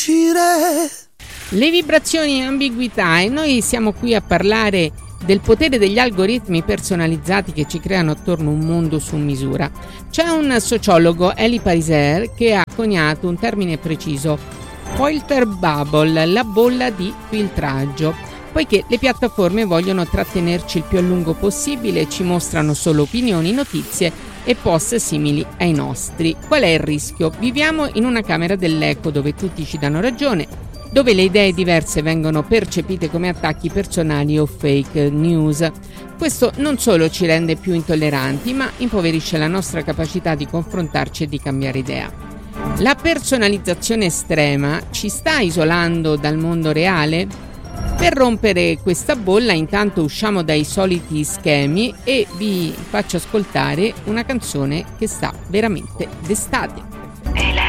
uscire. Le vibrazioni e ambiguità, e noi siamo qui a parlare del potere degli algoritmi personalizzati che ci creano attorno un mondo su misura. C'è un sociologo, Elie Pariser, che ha coniato un termine preciso: filter bubble, la bolla di filtraggio, poiché le piattaforme vogliono trattenerci il più a lungo possibile, ci mostrano solo opinioni, notizie e post simili ai nostri. Qual è il rischio? Viviamo in una camera dell'eco dove tutti ci danno ragione, dove le idee diverse vengono percepite come attacchi personali o fake news. Questo non solo ci rende più intolleranti, ma impoverisce la nostra capacità di confrontarci e di cambiare idea. La personalizzazione estrema ci sta isolando dal mondo reale? Per rompere questa bolla, intanto usciamo dai soliti schemi e vi faccio ascoltare una canzone che sta veramente d'estate.